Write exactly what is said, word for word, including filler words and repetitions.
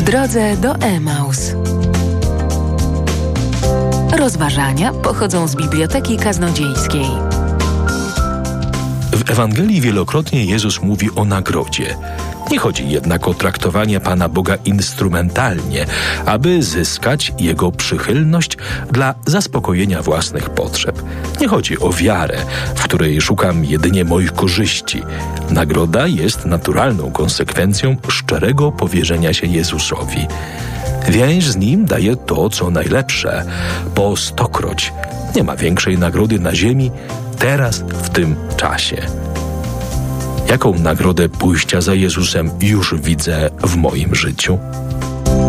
drodze do Emaus. Rozważania pochodzą z Biblioteki Kaznodziejskiej. W Ewangelii wielokrotnie Jezus mówi o nagrodzie. Nie chodzi jednak o traktowanie Pana Boga instrumentalnie, aby zyskać Jego przychylność dla zaspokojenia własnych potrzeb. Nie chodzi o wiarę, w której szukam jedynie moich korzyści. Nagroda jest naturalną konsekwencją szczerego powierzenia się Jezusowi. Więź z Nim daje to, co najlepsze, po stokroć. Nie ma większej nagrody na ziemi, teraz, w tym czasie. Jaką nagrodę pójścia za Jezusem już widzę w moim życiu?